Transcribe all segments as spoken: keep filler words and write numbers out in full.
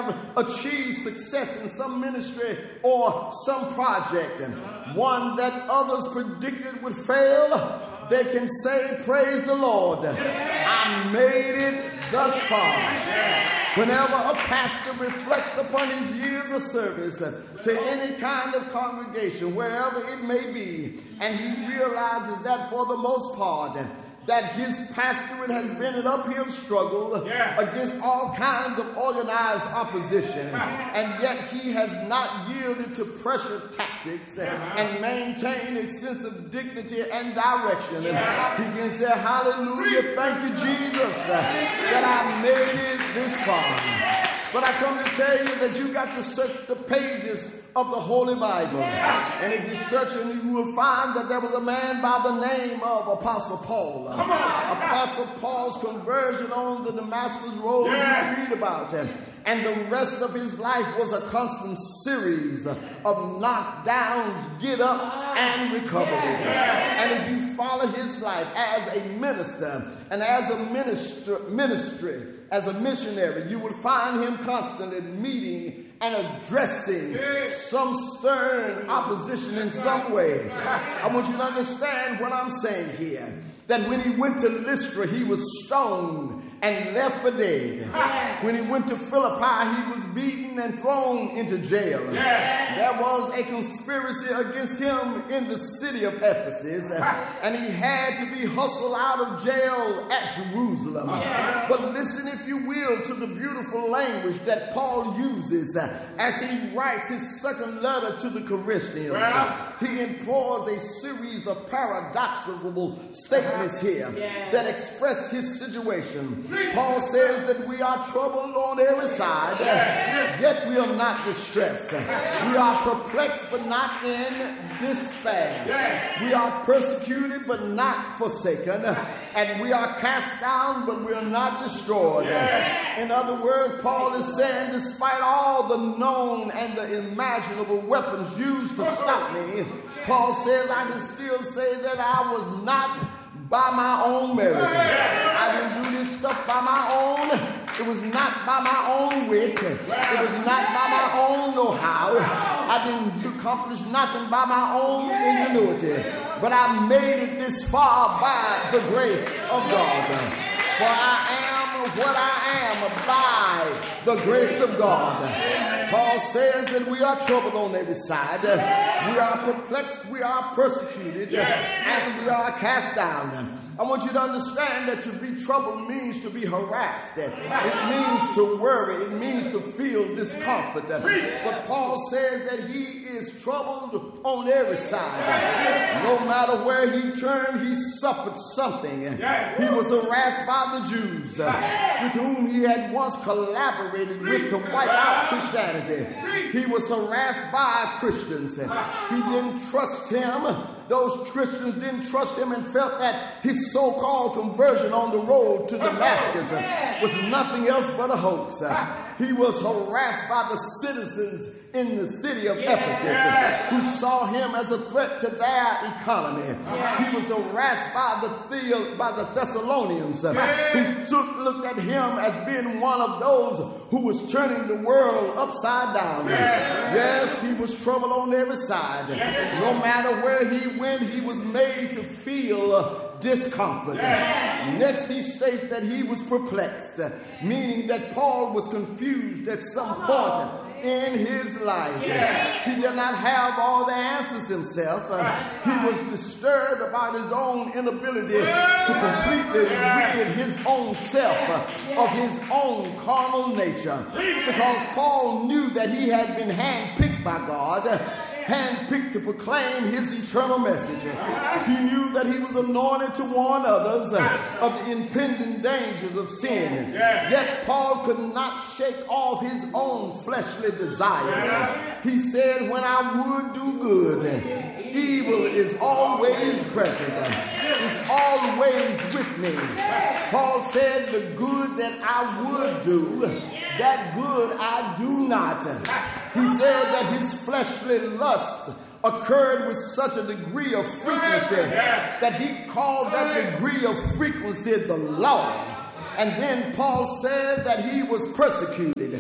have achieved success in some ministry or some project, and one that others predicted would fail, they can say, praise the Lord, I made it thus far. Whenever a pastor reflects upon his years of service to any kind of congregation, wherever it may be, and he realizes that for the most part, that his pastorate has been an uphill struggle yeah. against all kinds of organized opposition, and yet he has not yielded to pressure tactics yeah. and maintained a sense of dignity and direction. Yeah. And he can say, hallelujah, thank you, Jesus, that I made it this far. But I come to tell you that you got to search the pages of the Holy Bible. Yeah. And if you search it, you will find that there was a man by the name of Apostle Paul. Come on. Apostle Paul's conversion on the Damascus Road, yeah. you read about him. And the rest of his life was a constant series of knockdowns, get-ups, and recoveries. Yeah. And if you follow his life as a minister and as a minister, ministry, as a missionary, you will find him constantly meeting and addressing some stern opposition in some way. I want you to understand what I'm saying here. That when he went to Lystra, he was stoned and left for dead. When he went to Philippi, he was beaten and thrown into jail. There was a conspiracy against him in the city of Ephesus, and he had to be hustled out of jail at Jerusalem. But listen, if you will, to the beautiful language that Paul uses as he writes his second letter to the Corinthians. He employs a series of paradoxical statements here that express his situation. Paul says that we are troubled on every side, yet we are not distressed. We are perplexed, but not in despair. We are persecuted, but not forsaken. And we are cast down, but we are not destroyed. In other words, Paul is saying, despite all the known and the imaginable weapons used to stop me, Paul says, I can still say that I was not by my own merit. I didn't do this stuff by my own. It was not by my own wit. It was not by my own know-how. I didn't accomplish nothing by my own ingenuity. But I made it this far by the grace of God. For I am what I am by the grace of God. Paul says that we are troubled on every side. We are perplexed, we are persecuted, and we are cast down. I want you to understand that to be troubled means to be harassed. It means to worry. It means to feel discomfort. But Paul says that he is troubled on every side. No matter where he turned, he suffered something. He was harassed by the Jews, with whom he had once collaborated with to wipe out Christianity. He was harassed by Christians. He didn't trust him. Those Christians didn't trust him and felt that his so-called conversion on the road to Damascus was nothing else but a hoax. He was harassed by the citizens in the city of Ephesus who saw him as a threat to their economy. He was harassed by the, the by the Thessalonians who took, looked at him as being one of those who was turning the world upside down. Yes, he was troubled on every side. No matter where he went, he was made to feel discomfort. Next, he states that he was perplexed, meaning that Paul was confused at some point in his life. He did not have all the answers himself. He was disturbed about his own inability to completely rid his own self of his own carnal nature, because Paul knew that he had been handpicked by God, handpicked to proclaim his eternal message. He knew that he was anointed to warn others of the impending dangers of sin. Yet Paul could not shake off his own fleshly desires. He said, when I would do good, evil is always present. It's always with me. Paul said, the good that I would do, that good I do not. He said that his fleshly lust occurred with such a degree of frequency that he called that degree of frequency the law. And then Paul said that he was persecuted.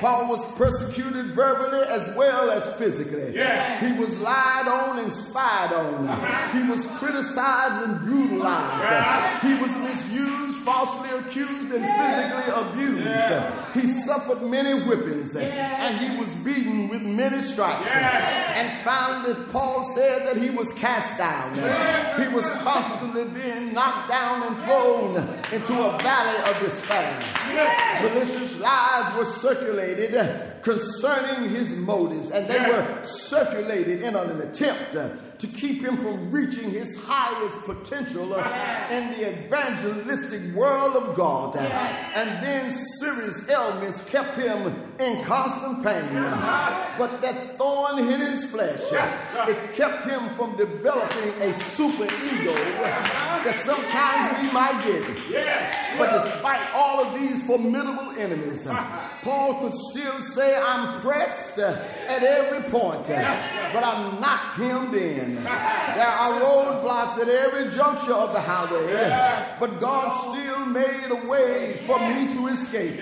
Paul was persecuted verbally as well as physically. Yeah. He was lied on and spied on. He was criticized and brutalized. Yeah. He was misused, falsely accused, and physically abused. Yeah. He suffered many whippings, Yeah. and he was beaten with many stripes. Yeah. And finally, Paul said that he was cast down. Yeah. He was constantly being knocked down and thrown into a valley of despair. Yeah. Malicious lies were circulated concerning his motives, and they Yeah. were circulated in an attempt to keep him from reaching his highest potential in the evangelistic world of God. And then serious ailments kept him in constant pain. But that thorn in his flesh, it kept him from developing a super ego that sometimes we might get. But despite all of these formidable enemies, Paul could still say, I'm pressed at every point, but I'm not hemmed in. There are roadblocks at every juncture of the highway, but God still made a way for me to escape.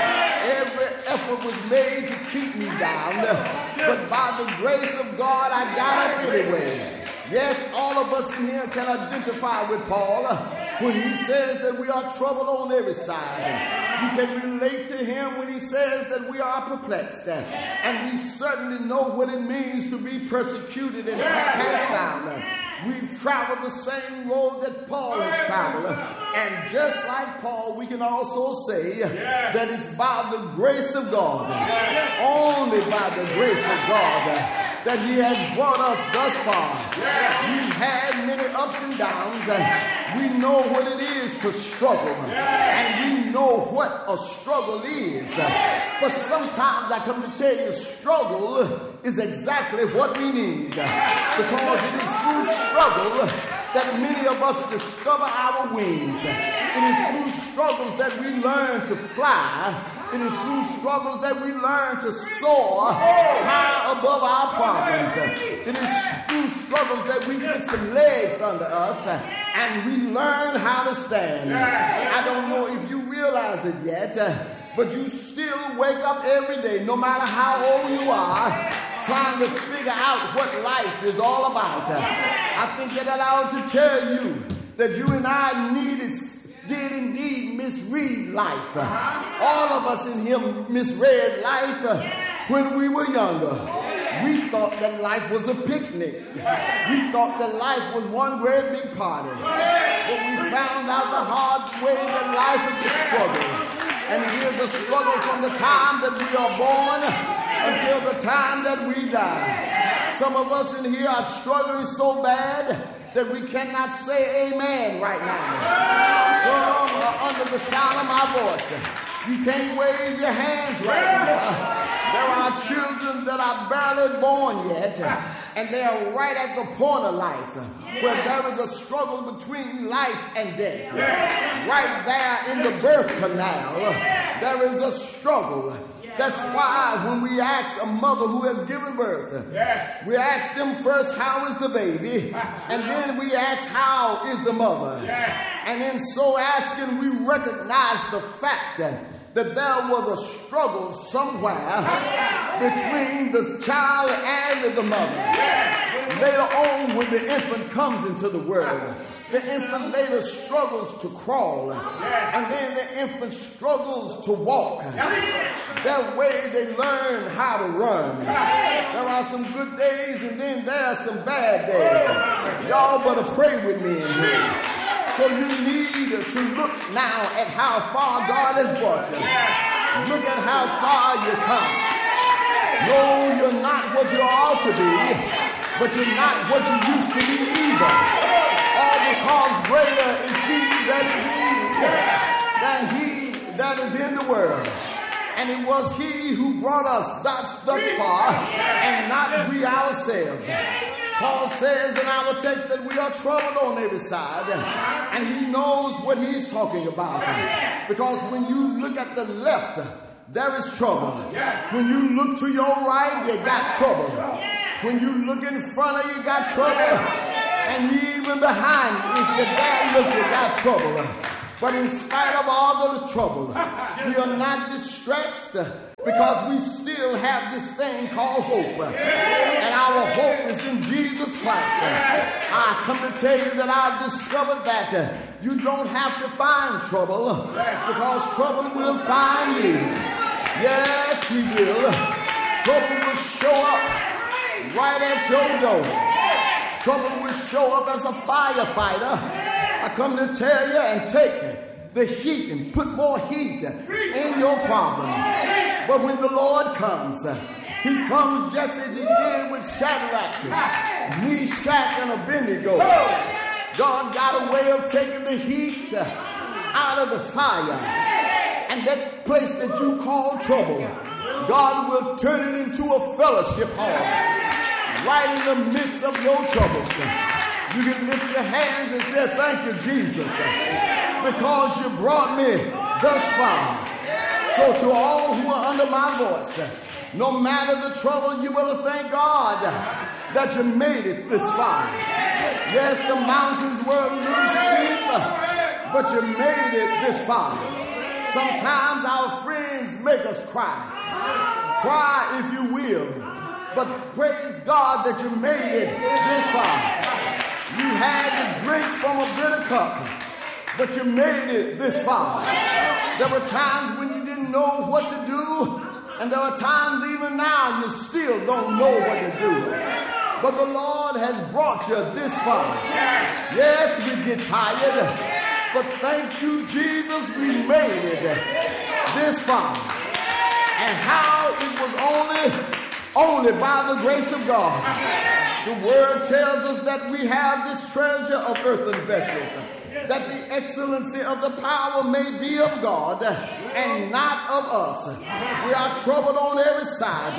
Every effort was made to keep me down, but by the grace of God, I got up anyway. Yes, all of us in here can identify with Paul when he says that we are troubled on every side. You can relate to him when he says that we are perplexed. And we certainly know what it means to be persecuted and cast down. We've traveled the same road that Paul has traveled. And just like Paul, we can also say that it's by the grace of God, only by the grace of God, that he has brought us thus far. We've had many ups and downs. We know what it is to struggle. And we know what a struggle is. But sometimes I come to tell you, struggle is exactly what we need. Because it is through struggle that many of us discover our wings. It is through struggles that we learn to fly. It is through struggles that we learn to soar high above our problems. It is through struggles that we get some legs under us and we learn how to stand. I don't know if you realize it yet, but you still wake up every day, no matter how old you are, trying to figure out what life is all about. I think that I ought to tell you that you and I needed did indeed misread life. All of us in here misread life when we were younger. We thought that life was a picnic. We thought that life was one great big party. But we found out the hard way that life is a struggle. And it is a struggle from the time that we are born until the time that we die. Some of us in here are struggling so bad that we cannot say amen right now. Some are under the sound of my voice. You can't wave your hands right now. There are children that are barely born yet, and they are right at the point of life where there is a struggle between life and death. Right there in the birth canal, there is a struggle. That's why when we ask a mother who has given birth, yeah. we ask them first, how is the baby? And then we ask, how is the mother? Yeah. And in so asking, we recognize the fact that, that there was a struggle somewhere between the child and the mother. Yeah. Later on, when the infant comes into the world, the infant later struggles to crawl, and then the infant struggles to walk. That way they learn how to run. There are some good days, and then there are some bad days. Y'all better pray with me in here. So you need to look now at how far God has brought you. Look at how far you come. No, you're not what you ought to be, but you're not what you used to be either. All because greater is he that is in you than he that is in the world. And it was he who brought us thus, thus far, and not we ourselves. Paul says in our text that we are troubled on every side, and he knows what he's talking about. Because when you look at the left, there is trouble. When you look to your right, you got trouble. When you look in front of you, you got trouble. And even behind, if you dare look, you got trouble. But in spite of all of the trouble, we are not distressed. because we still have this thing called hope. And our hope is in Jesus Christ. I come to tell you that I've discovered that you don't have to find trouble, because trouble will find you. Yes, he will. Trouble will show up right at your door. Trouble will show up as a firefighter. I come to tell you and take the heat and put more heat in your problem. But when the Lord comes, he comes just as he did with Shadrach, Meshach, and Abednego. God got a way of taking the heat out of the fire. And that place that you call trouble, God will turn it into a fellowship hall right in the midst of your troubles. You can lift your hands and say, thank you, Jesus, because you brought me thus far. So to all who are under my voice, no matter the trouble, you will thank God that you made it this far. Yes, the mountains were a little steep, but you made it this far. Sometimes our friends make us cry. Cry if you will, but praise God that you made it this far. You had to drink from a bitter cup, but you made it this far. There were times when you didn't know what to do, and there are times even now you still don't know what to do. But the Lord has brought you this far. Yes, we get tired, but thank you, Jesus, we made it this far. And how it was only, only by the grace of God. The word tells us that we have this treasure of earthen vessels, that the excellency of the power may be of God and not of us. We are troubled on every side,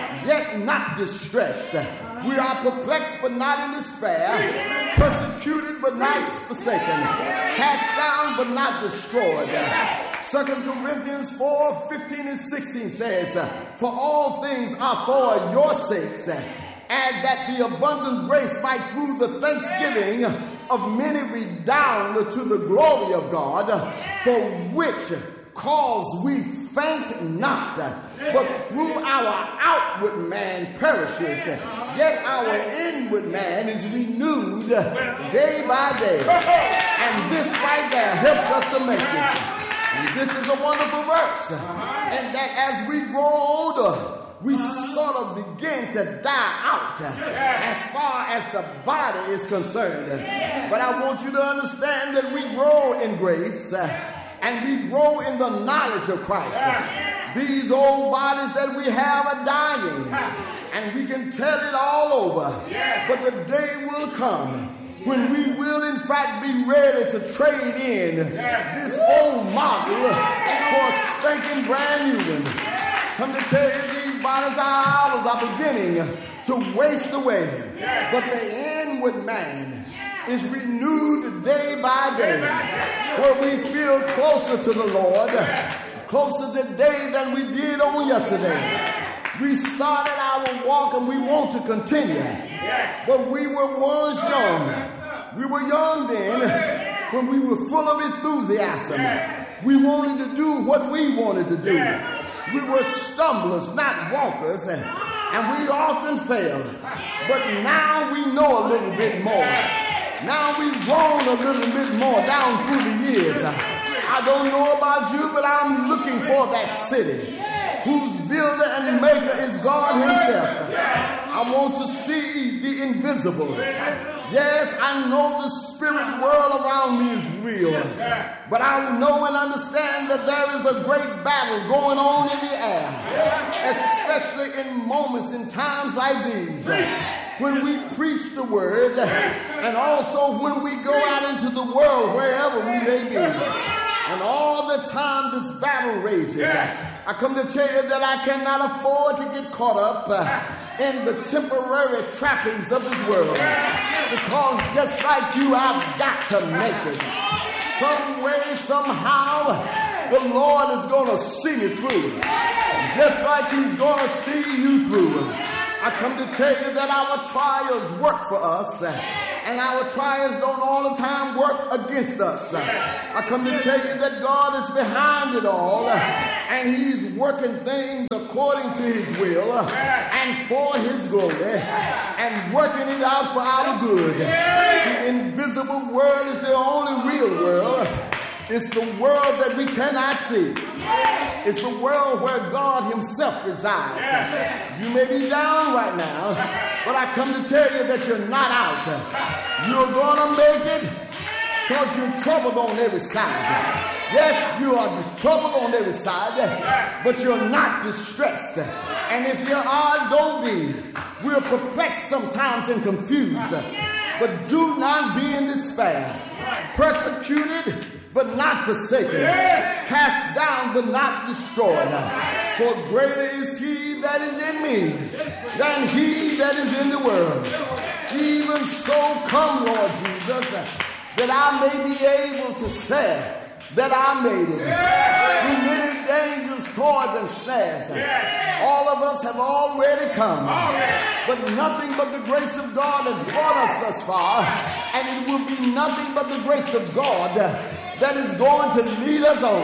yet not distressed. We are perplexed but not in despair, persecuted but not forsaken, cast down but not destroyed. Second Corinthians four, fifteen and sixteen says, for all things are for your sakes, and that the abundant grace might through the thanksgiving of many redound to the glory of God, for which cause we faint not, but through our outward man perishes, yet our inward man is renewed day by day. And this right there helps us to make it. And this is a wonderful verse. And that as we grow older, we sort of begin to die out as far as the body is concerned. But I want you to understand that we grow in grace and we grow in the knowledge of Christ. These old bodies that we have are dying, and we can tell it all over. But the day will come when we will in fact be ready to trade in this old model for a stinking brand new one. Come to tell you, these bodies are ours are beginning to waste away. But the inward man is renewed day by day, where we feel closer to the Lord, closer today than we did on yesterday. We started our walk and we want to continue. But we were once young. We were young then when we were full of enthusiasm. We wanted to do what we wanted to do. We were stumblers, not walkers, and, and we often failed. But now we know a little bit more. Now we've grown a little bit more down through the years. I don't know about you, but I'm looking for that city whose builder and maker is God himself. I want to see the invisible. Yes, I know the spirit world around me is real, but I know and understand that there is a great battle going on in the air, especially in moments in times like these, when we preach the word and also when we go out into the world wherever we may be. And all the time this battle rages, I come to tell you that I cannot afford to get caught up in the temporary trappings of this world, because just like you, I've got to make it. Some way, somehow, the Lord is going to see me through, just like he's going to see you through. I come to tell you that our trials work for us, and our trials don't all the time work against us. I come to tell you that God is behind it all, And he's working things according to his will and for his glory and working it out for our good. The invisible world is the only real world. It's the world that we cannot see. It's the world where God himself resides. You may be down right now, but I come to tell you that you're not out. You're going to make it because you're troubled on every side. Yes, you are troubled on every side, but you're not distressed. And if you are, don't be. We're perplexed sometimes and confused, but do not be in despair. Persecuted, but not forsaken. Cast down, but not destroyed. For greater is he that is in me than he that is in the world. Even so come, Lord Jesus, that I may be able to say that I made it. Through many dangers, toils, and snares. All of us have already come. But nothing but the grace of God has brought us thus far. And it will be nothing but the grace of God that is going to lead us on.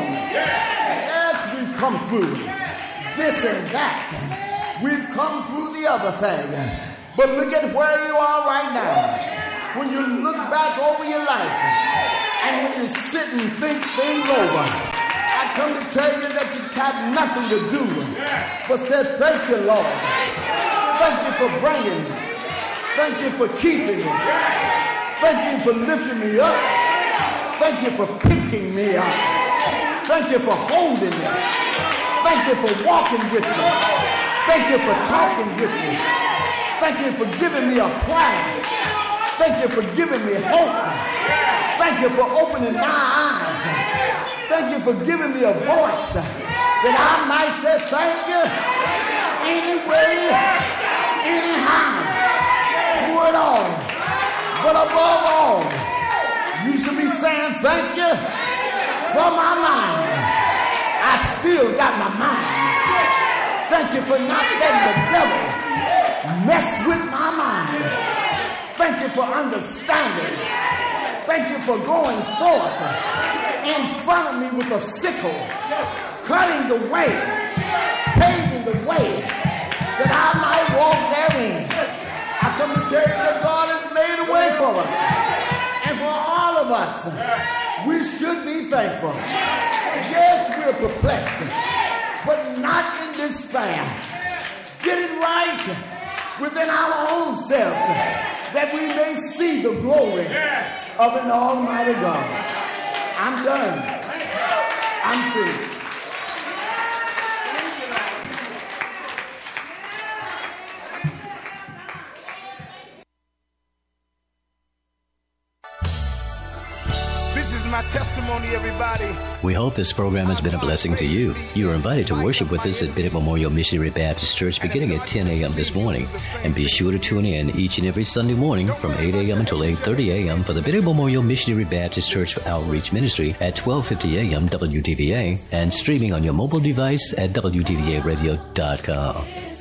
Yes, we've come through this and that. We've come through the other thing. But look at where you are right now. When you look back over your life, and when you sit and think things over, I come to tell you that you have nothing to do but say, thank you, Lord. Thank you for bringing me. Thank you for keeping me. Thank you for lifting me up. Thank you for picking me up. Thank you for holding me. Thank you for walking with me. Thank you for talking with me. Thank you for giving me a plan. Thank you for giving me hope. Thank you for opening my eyes. Thank you for giving me a voice that I might say thank you anyway, anyhow, through it all. But above all, you should be saying thank you for my mind. I still got my mind. Thank you for not letting the devil mess with my mind. Thank you for understanding. Thank you for going forth in front of me with a sickle, cutting the way, paving the way that I might walk therein. I come to tell you that God has made a way for us. And for all of us, we should be thankful. Yes, we're perplexed, but not in despair. Get it right within our own selves, that we may see the glory of an almighty God. I'm done. I'm through. My testimony, everybody. We hope this program has been a blessing to you. You are invited to worship with us at Bennett Memorial Missionary Baptist Church beginning at ten a.m. this morning. And be sure to tune in each and every Sunday morning from eight a.m. until eight thirty a.m. for the Bennett Memorial Missionary Baptist Church Outreach Ministry at twelve fifty a.m. W D V A and streaming on your mobile device at W D V A radio dot com.